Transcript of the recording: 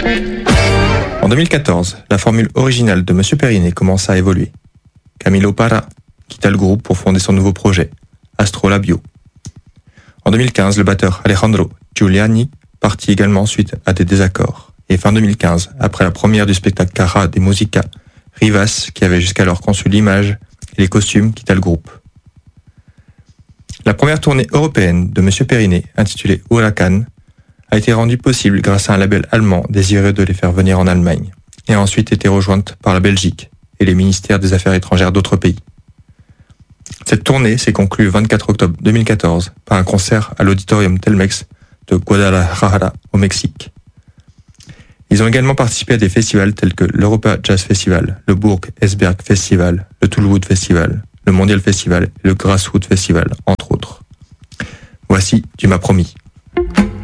En 2014, la formule originale de Monsieur Periné commença à évoluer. Camilo Parra quitta le groupe pour fonder son nouveau projet, Astrolabio. En 2015, le batteur Alejandro Giuliani partit également suite à des désaccords. Et fin 2015, après la première du spectacle Cara de Musica, Rivas, qui avait jusqu'alors conçu l'image et les costumes, quitta le groupe. La première tournée européenne de Monsieur Periné, intitulée Huracan, a été rendue possible grâce à un label allemand désireux de les faire venir en Allemagne, et a ensuite été rejointe par la Belgique et les ministères des Affaires étrangères d'autres pays. Cette tournée s'est conclue le 24 octobre 2014 par un concert à l'Auditorium Telmex de Guadalajara au Mexique. Ils ont également participé à des festivals tels que l'Europa Jazz Festival, le Bourg Esberg Festival, le Toolwood Festival, le Mondial Festival et le Grassroots Festival, entre autres. Voici Tu m'as promis.